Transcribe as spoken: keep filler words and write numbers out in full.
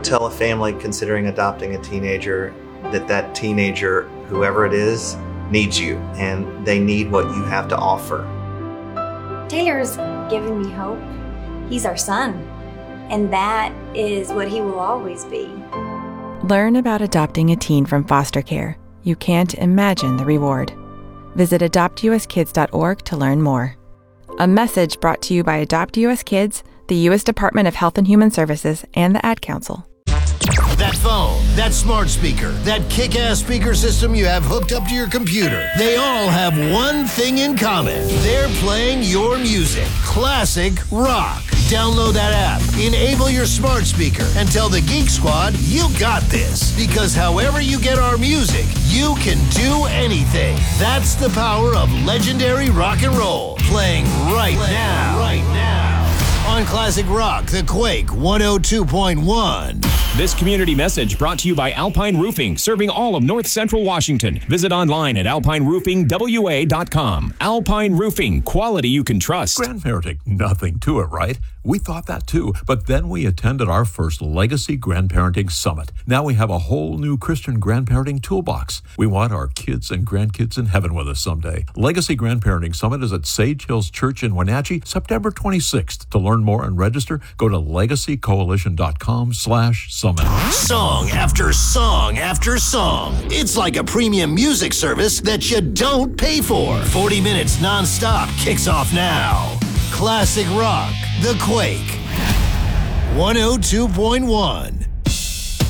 tell a family considering adopting a teenager that that teenager, whoever it is, needs you, and they need what you have to offer. Taylor's given me hope. He's our son, and that is what he will always be. Learn about adopting a teen from foster care. You can't imagine the reward. Visit adopt u s kids dot org to learn more. A message brought to you by Adopt U S Kids, the U S Department of Health and Human Services, and the Ad Council. That phone, that smart speaker, that kick-ass speaker system you have hooked up to your computer, they all have one thing in common. They're playing your music. Classic rock. Download that app, enable your smart speaker, and tell the Geek Squad you got this. Because however you get our music, you can do anything. That's the power of legendary rock and roll. Playing right playing now. Right now. On Classic Rock, The Quake one oh two point one. This community message brought to you by Alpine Roofing, serving all of North Central Washington. Visit online at alpine roofing w a dot com. Alpine Roofing, quality you can trust. Grandparenting, nothing to it, right? We thought that too, but then we attended our first Legacy Grandparenting Summit. Now we have a whole new Christian grandparenting toolbox. We want our kids and grandkids in heaven with us someday. Legacy Grandparenting Summit is at Sage Hills Church in Wenatchee, September twenty-sixth. To learn more and register, go to legacy coalition dot com slash summit. Song after song after song. It's like a premium music service that you don't pay for. forty minutes nonstop kicks off now. Classic Rock, The Quake. one oh two point one.